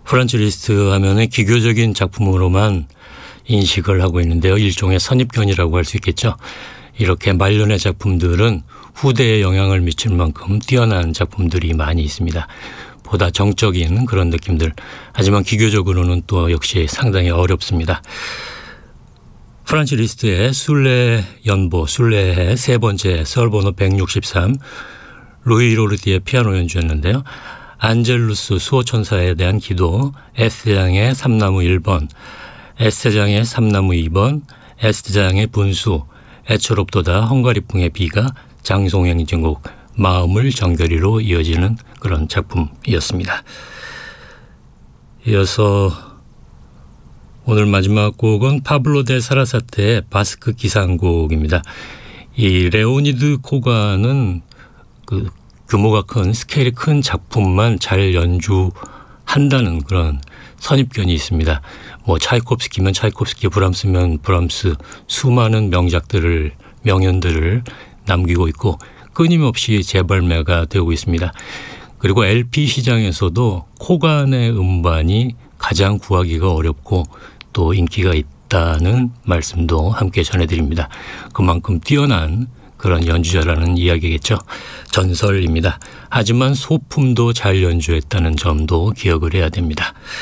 프란츠 리스트 하면은 기교적인 작품으로만 인식을 하고 있는데요. 일종의 선입견이라고 할 수 있겠죠. 이렇게 말년의 작품들은 후대에 영향을 미칠 만큼 뛰어난 작품들이 많이 있습니다. 보다 정적인 그런 느낌들. 하지만 기교적으로는 또 역시 상당히 어렵습니다. 프란츠 리스트의 순례 연보, 순례의 세 번째 썰번호 163, 루이 로르디의 피아노 연주였는데요. 안젤루스 수호천사에 대한 기도, S장의 삼나무 1번, S장의 삼나무 2번, S장의 분수, 애처롭도다 헝가리풍의 비가, 장송행진곡, 마음을 정결이로 이어지는 그런 작품이었습니다. 이어서 오늘 마지막 곡은 파블로 델 사라사테의 바스크 기상곡입니다. 이 레오니드 코간은 그 규모가 큰 스케일이 큰 작품만 잘 연주한다는 그런 선입견이 있습니다. 뭐 차이콥스키면 차이콥스키, 브람스면 브람스, 수많은 명연들을 남기고 있고 끊임없이 재발매가 되고 있습니다. 그리고 LP 시장에서도 코간의 음반이 가장 구하기가 어렵고 또 인기가 있다는 말씀도 함께 전해드립니다. 그만큼 뛰어난 그런 연주자라는 이야기겠죠. 전설입니다. 하지만 소품도 잘 연주했다는 점도 기억을 해야 됩니다.